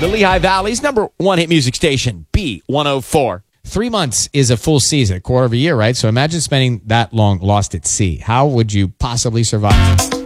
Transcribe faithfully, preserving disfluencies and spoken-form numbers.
The Lehigh Valley's number one hit music station, B one oh four. Three months is a full season, a quarter of a year, right? So imagine spending that long lost at sea. How would you possibly survive?